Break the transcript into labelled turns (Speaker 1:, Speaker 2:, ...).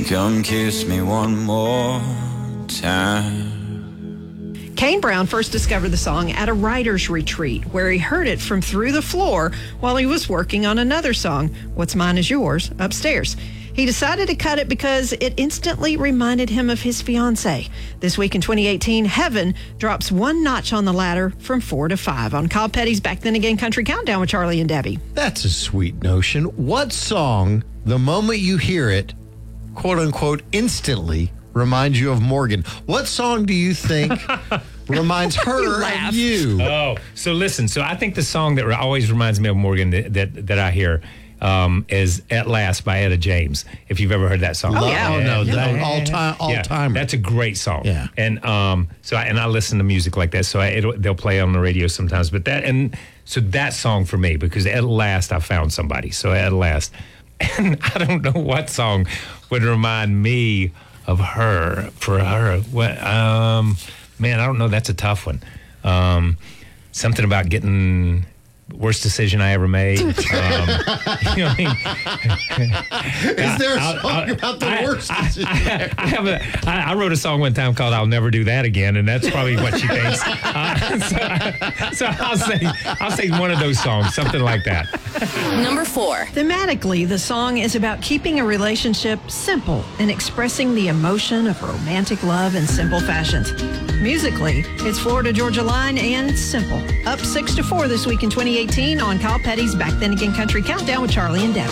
Speaker 1: Come kiss me one more time.
Speaker 2: Kane Brown first discovered the song at a writer's retreat where he heard it from through the floor while he was working on another song, What's Mine Is Yours, upstairs. He decided to cut it because it instantly reminded him of his fiancée. This week in 2018, Heaven drops one notch on the ladder from 4 to 5 on Kyle Petty's Back Then Again Country Countdown with Charlie and Debbie.
Speaker 3: That's a sweet notion. What song, the moment you hear it, quote unquote, instantly reminds you of Morgan? What song do you think reminds her of you?
Speaker 4: Oh, so listen. So I think the song that always reminds me of Morgan that I hear is "At Last" by Etta James. If you've ever heard that song.
Speaker 2: Oh, yeah.
Speaker 3: Oh, no, that all time.
Speaker 4: That's a great song.
Speaker 3: Yeah.
Speaker 4: And I listen to music like that. So they'll play on the radio sometimes. But that song for me, because at last I found somebody. So at last, and I don't know what song would remind me of her for her. What? Man, I don't know. That's a tough one. Something about getting worst decision I ever made. You know what I mean?
Speaker 3: Is there a song about the worst decision?
Speaker 4: I wrote a song one time called "I'll Never Do That Again," and that's probably what she thinks. So I'll say one of those songs, something like that.
Speaker 5: Number 4.
Speaker 2: Thematically, the song is about keeping a relationship simple and expressing the emotion of romantic love in simple fashions. Musically, it's Florida Georgia Line and Simple. Up 6 to 4 this week in 2018 on Kyle Petty's Back Then Again Country Countdown with Charlie and Debbie.